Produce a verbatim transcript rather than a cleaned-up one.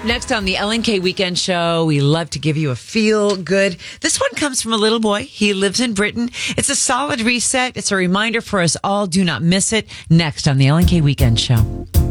next on the L N K Weekend Show, we love to give you a feel good. This one comes from a little boy. He lives in Britain. It's a solid reset. It's a reminder for us all. Do not miss it. Next on the L N K Weekend Show.